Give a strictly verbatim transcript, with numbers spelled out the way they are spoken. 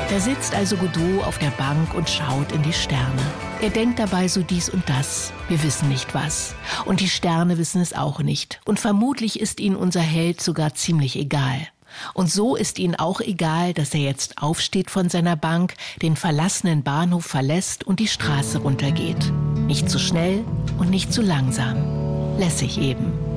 Da sitzt also Godot auf der Bank und schaut in die Sterne. Er denkt dabei so dies und das. Wir wissen nicht was. Und die Sterne wissen es auch nicht. Und vermutlich ist ihnen unser Held sogar ziemlich egal. Und so ist ihnen auch egal, dass er jetzt aufsteht von seiner Bank, den verlassenen Bahnhof verlässt und die Straße runtergeht. Nicht zu schnell und nicht zu langsam. Lässig eben.